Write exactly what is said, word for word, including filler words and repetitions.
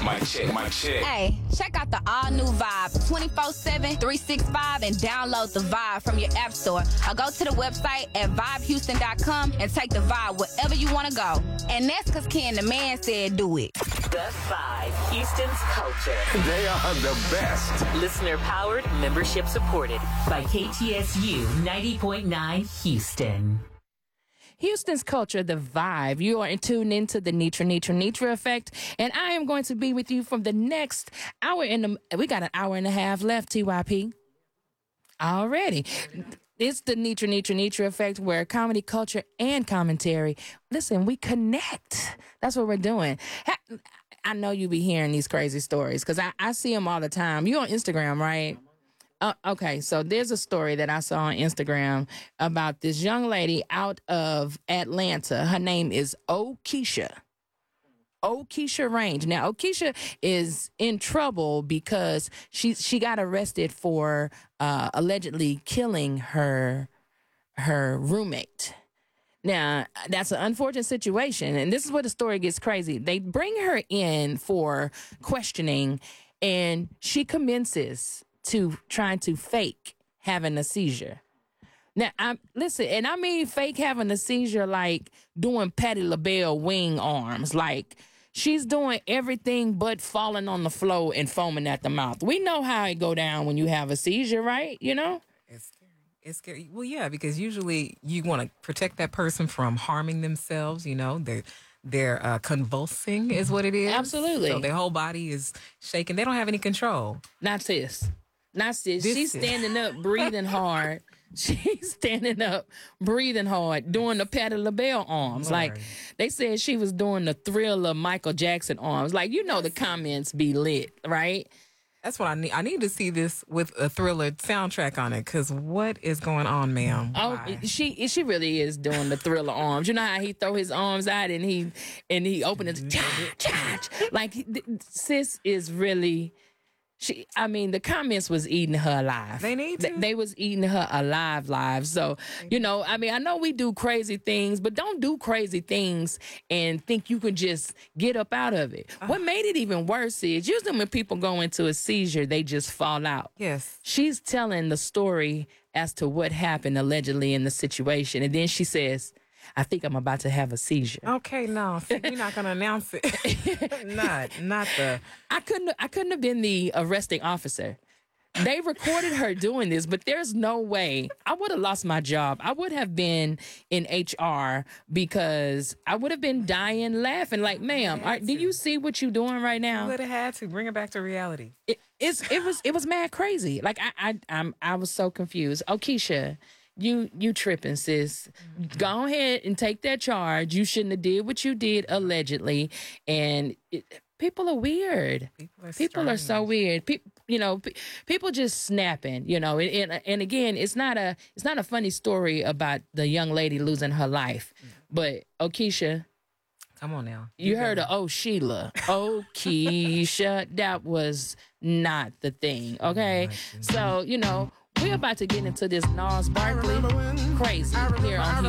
Mic check, mic check. Hey, check out the all-new Vibe twenty-four seven, three sixty-five and download the Vibe from your app store. Or go to the website at vibe houston dot com and take the Vibe wherever you want to go. And that's because Ken the Man said do it. The Vibe, Houston's culture. They are the best. Listener powered, membership supported by K T S U ninety point nine Houston. Houston's culture, the Vibe. You are tuned into the Nitra, Nitra, Nitra effect, and I am going to be with you from the next hour. In the we got an hour and a half left. T Y P already. It's the Nitra, Nitra, Nitra effect, where comedy, culture, and commentary. Listen, we connect. That's what we're doing. I know you be hearing these crazy stories because I, I see them all the time. You on Instagram, right? Uh, okay, so there's a story that I saw on Instagram about this young lady out of Atlanta. Her name is Okeisha. Okeisha Range. Now, Okeisha is in trouble because she she got arrested for uh, allegedly killing her her roommate. Now, that's an unfortunate situation, and this is where the story gets crazy. They bring her in for questioning, and she commences to trying to fake having a seizure. Now, I listen, and I mean fake having a seizure like doing Patti LaBelle wing arms. Like, she's doing everything but falling on the floor and foaming at the mouth. We know how it go down when you have a seizure, right? You know? It's scary. It's scary. Well, yeah, because usually you want to protect that person from harming themselves, you know? They're, they're uh, convulsing is what it is. Absolutely. So their whole body is shaking. They don't have any control. Not sis. Not sis. This She's is- standing up, breathing hard. She's standing up, breathing hard, doing the Patti LaBelle arms. Lord. Like, they said she was doing the Thriller Michael Jackson arms. Like, you know the comments be lit, right? That's what I need. I need to see this with a Thriller soundtrack on it, because what is going on, ma'am? Oh, Why? she she really is doing the Thriller arms. You know how he throw his arms out and he and he open it, cha, cha, cha. Like, sis is really... She, I mean, the comments was eating her alive. They need They, to. they was eating her alive, live. So, you know, I mean, I know we do crazy things, but don't do crazy things and think you can just get up out of it. What made it even worse is usually when people go into a seizure, they just fall out. Yes. She's telling the story as to what happened allegedly in the situation. And then she says, I think I'm about to have a seizure. Okay, no, see, we're not gonna announce it. not, not the. I couldn't I couldn't have been the arresting officer. They recorded her doing this, but there's no way. I would have lost my job. I would have been in H R because I would have been dying laughing like, ma'am, are, do you see what you're doing right now? Would have had to bring it back to reality. It, it's it was it was mad crazy. Like I I I'm, I was so confused. Okeisha, you you tripping, sis. Mm-hmm. Go ahead and take that charge. You shouldn't have did what you did allegedly, and it, people are weird. People are, People are so weird. Pe- you know, pe- people just snapping. You know, and, and and again, it's not a it's not a funny story about the young lady losing her life, but Okeisha. Come on now. You, You heard go. of Oh Sheila. Oh Keisha. That was not the thing. Okay. So, you know, we're about to get into this Nas Barkley crazy here on